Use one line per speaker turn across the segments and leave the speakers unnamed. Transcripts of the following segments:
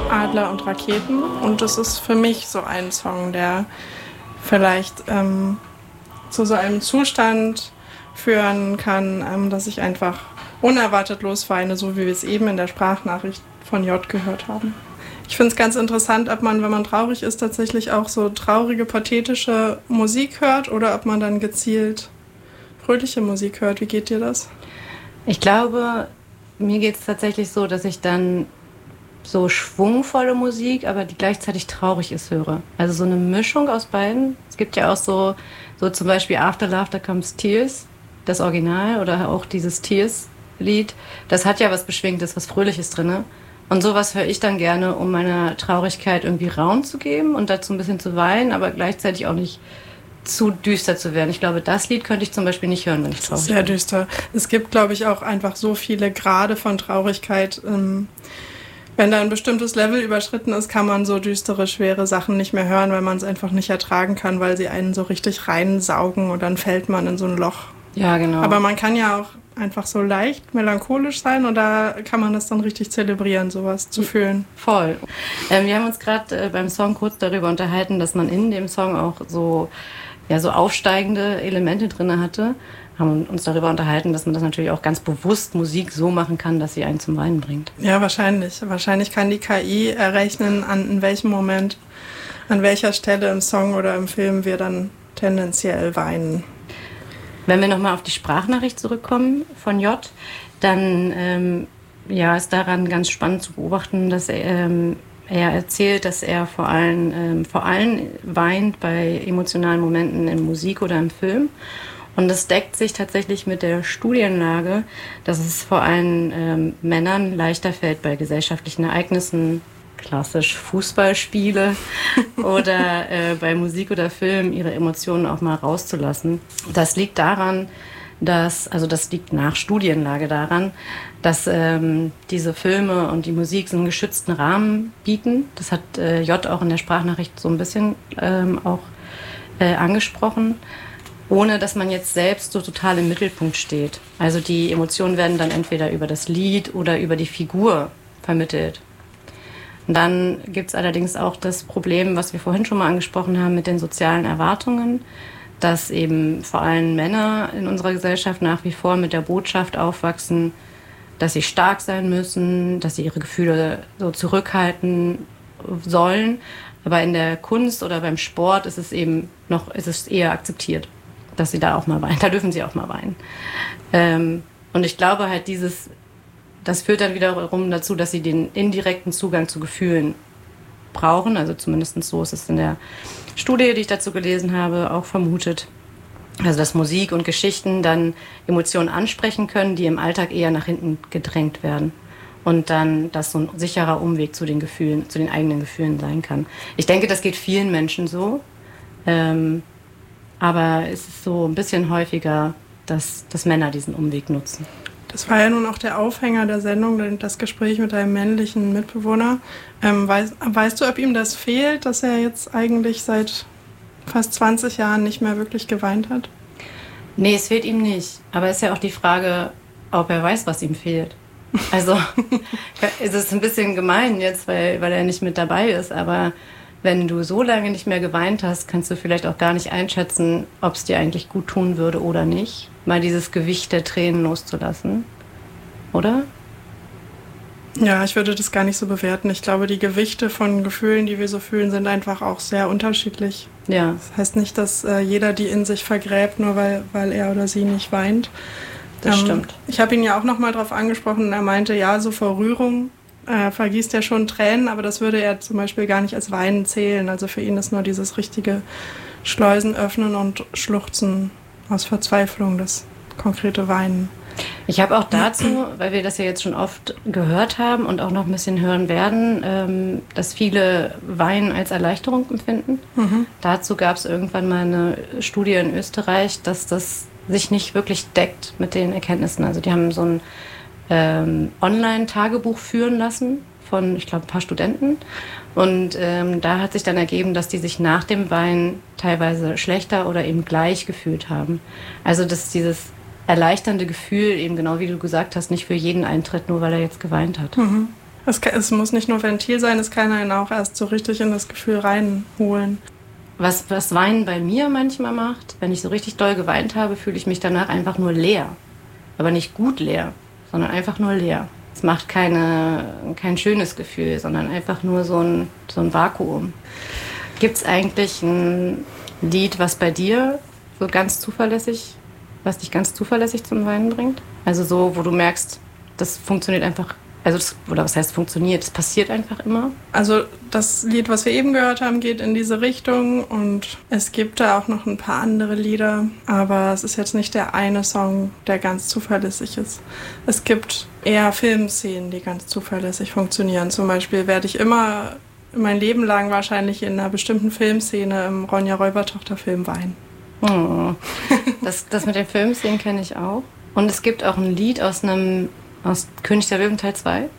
Adler und Raketen. Und das ist für mich so ein Song, der vielleicht zu so einem Zustand führen kann, dass ich einfach unerwartet losweine, so wie wir es eben in der Sprachnachricht von J gehört haben. Ich finde es ganz interessant, ob man, wenn man traurig ist, tatsächlich auch so traurige, pathetische Musik hört oder ob man dann gezielt fröhliche Musik hört. Wie geht dir das?
Ich glaube, mir geht es tatsächlich so, dass ich dann so schwungvolle Musik, aber die gleichzeitig traurig ist, höre. Also so eine Mischung aus beiden. Es gibt ja auch so zum Beispiel After Laughter Comes Tears, das Original, oder auch dieses Tears-Lied. Das hat ja was Beschwingtes, was Fröhliches drin. Und sowas höre ich dann gerne, um meiner Traurigkeit irgendwie Raum zu geben und dazu ein bisschen zu weinen, aber gleichzeitig auch nicht zu düster zu werden. Ich glaube, das Lied könnte ich zum Beispiel nicht hören, wenn ich traurig bin.
Sehr düster. Es gibt, glaube ich, auch einfach so viele Grade von Traurigkeit. Wenn da ein bestimmtes Level überschritten ist, kann man so düstere, schwere Sachen nicht mehr hören, weil man es einfach nicht ertragen kann, weil sie einen so richtig reinsaugen und dann fällt man in so ein Loch.
Ja, genau.
Aber man kann ja auch einfach so leicht melancholisch sein und da kann man das dann richtig zelebrieren, sowas zu fühlen.
Voll. Wir haben uns gerade beim Song kurz darüber unterhalten, dass man in dem Song auch so aufsteigende Elemente drin hatte. Haben uns darüber unterhalten, dass man das natürlich auch ganz bewusst Musik so machen kann, dass sie einen zum Weinen bringt.
Ja, wahrscheinlich. Wahrscheinlich kann die KI errechnen, in welchem Moment, an welcher Stelle im Song oder im Film wir dann tendenziell weinen.
Wenn wir nochmal auf die Sprachnachricht zurückkommen von J, dann ist daran ganz spannend zu beobachten, dass er erzählt, dass er vor allem weint bei emotionalen Momenten in Musik oder im Film. Und das deckt sich tatsächlich mit der Studienlage, dass es vor allem Männern leichter fällt bei gesellschaftlichen Ereignissen, klassisch Fußballspiele oder bei Musik oder Film ihre Emotionen auch mal rauszulassen. Das liegt nach Studienlage daran, dass diese Filme und die Musik so einen geschützten Rahmen bieten. Das hat J auch in der Sprachnachricht so ein bisschen angesprochen, ohne dass man jetzt selbst so total im Mittelpunkt steht. Also die Emotionen werden dann entweder über das Lied oder über die Figur vermittelt. Und dann gibt es allerdings auch das Problem, was wir vorhin schon mal angesprochen haben, mit den sozialen Erwartungen, dass eben vor allem Männer in unserer Gesellschaft nach wie vor mit der Botschaft aufwachsen, dass sie stark sein müssen, dass sie ihre Gefühle so zurückhalten sollen. Aber in der Kunst oder beim Sport ist es eher akzeptiert, dass sie da auch mal weinen. Da dürfen sie auch mal weinen. Und ich glaube halt das führt dann wiederum dazu, dass sie den indirekten Zugang zu Gefühlen brauchen. Also zumindest so ist es in der Studie, die ich dazu gelesen habe, auch vermutet. Also dass Musik und Geschichten dann Emotionen ansprechen können, die im Alltag eher nach hinten gedrängt werden. Und dann, dass so ein sicherer Umweg zu den Gefühlen, zu den eigenen Gefühlen sein kann. Ich denke, das geht vielen Menschen so. Aber es ist so ein bisschen häufiger, dass Männer diesen Umweg nutzen.
Das war ja nun auch der Aufhänger der Sendung, das Gespräch mit einem männlichen Mitbewohner. Weißt du, ob ihm das fehlt, dass er jetzt eigentlich seit fast 20 Jahren nicht mehr wirklich geweint hat?
Nee, es fehlt ihm nicht. Aber es ist ja auch die Frage, ob er weiß, was ihm fehlt. Also es ist ein bisschen gemein jetzt, weil er nicht mit dabei ist. Aber wenn du so lange nicht mehr geweint hast, kannst du vielleicht auch gar nicht einschätzen, ob es dir eigentlich gut tun würde oder nicht, mal dieses Gewicht der Tränen loszulassen. Oder?
Ja, ich würde das gar nicht so bewerten. Ich glaube, die Gewichte von Gefühlen, die wir so fühlen, sind einfach auch sehr unterschiedlich.
Ja.
Das heißt nicht, dass jeder die in sich vergräbt, nur weil er oder sie nicht weint.
Das stimmt.
Ich habe ihn ja auch nochmal drauf angesprochen und er meinte, ja, so vor Rührung vergießt er schon Tränen, aber das würde er zum Beispiel gar nicht als Weinen zählen. Also für ihn ist nur dieses richtige Schleusen öffnen und Schluchzen aus Verzweiflung das konkrete Weinen.
Ich habe auch dazu, weil wir das ja jetzt schon oft gehört haben und auch noch ein bisschen hören werden, dass viele Weinen als Erleichterung empfinden. Mhm. Dazu gab es irgendwann mal eine Studie in Österreich, dass das sich nicht wirklich deckt mit den Erkenntnissen. Also die haben so ein Online-Tagebuch führen lassen von, ich glaube, ein paar Studenten. Und da hat sich dann ergeben, dass die sich nach dem Weinen teilweise schlechter oder eben gleich gefühlt haben. Also dass dieses erleichternde Gefühl eben genau wie du gesagt hast, nicht für jeden eintritt, nur weil er jetzt geweint hat.
Mhm. Es muss nicht nur Ventil sein, es kann einen auch erst so richtig in das Gefühl reinholen.
Was Weinen bei mir manchmal macht, wenn ich so richtig doll geweint habe, fühle ich mich danach einfach nur leer. Aber nicht gut leer, sondern einfach nur leer. Es macht kein schönes Gefühl, sondern einfach nur so ein Vakuum. Gibt es eigentlich ein Lied, was bei dir so ganz zuverlässig, was dich ganz zuverlässig zum Weinen bringt? Also so, wo du merkst, das funktioniert einfach, oder was heißt funktioniert, es passiert einfach immer?
Also das Lied, was wir eben gehört haben, geht in diese Richtung und es gibt da auch noch ein paar andere Lieder, aber es ist jetzt nicht der eine Song, der ganz zuverlässig ist. Es gibt eher Filmszenen, die ganz zuverlässig funktionieren. Zum Beispiel werde ich immer mein Leben lang wahrscheinlich in einer bestimmten Filmszene im Ronja Räubertochter-Film weinen.
Oh. Das mit den Filmszenen kenne ich auch. Und es gibt auch ein Lied aus König der Löwen Teil 2.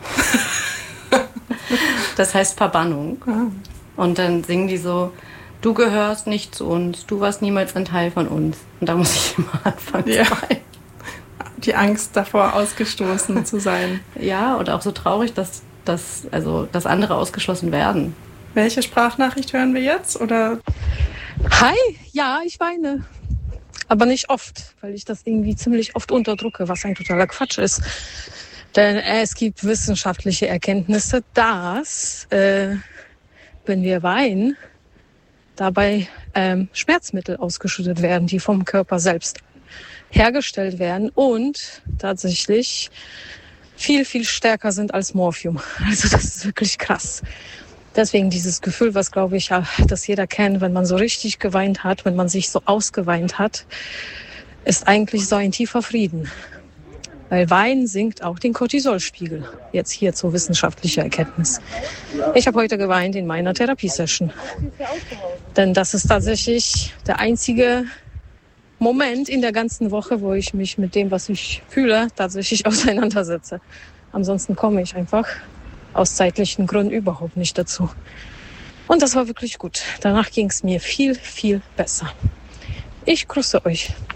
Das heißt Verbannung. Und dann singen die so, du gehörst nicht zu uns, du warst niemals ein Teil von uns. Und da muss ich immer anfangen zu weinen.
Die Angst davor, ausgestoßen zu sein.
Ja, und auch so traurig, dass andere ausgeschlossen werden.
Welche Sprachnachricht hören wir jetzt? Oder?
Hi, ja, ich weine. Aber nicht oft, weil ich das irgendwie ziemlich oft unterdrücke, was ein totaler Quatsch ist. Denn es gibt wissenschaftliche Erkenntnisse, dass, wenn wir weinen, dabei Schmerzmittel ausgeschüttet werden, die vom Körper selbst hergestellt werden und tatsächlich viel, viel stärker sind als Morphium. Also das ist wirklich krass. Deswegen dieses Gefühl, was glaube ich, ja, das jeder kennt, wenn man so richtig geweint hat, wenn man sich so ausgeweint hat, ist eigentlich so ein tiefer Frieden. Weil Weinen sinkt auch den Cortisolspiegel. Jetzt hier zur wissenschaftlichen Erkenntnis. Ich habe heute geweint in meiner Therapiesession. Denn das ist tatsächlich der einzige Moment in der ganzen Woche, wo ich mich mit dem, was ich fühle, tatsächlich auseinandersetze. Ansonsten komme ich einfach aus zeitlichen Gründen überhaupt nicht dazu. Und das war wirklich gut. Danach ging es mir viel, viel besser. Ich grüße euch.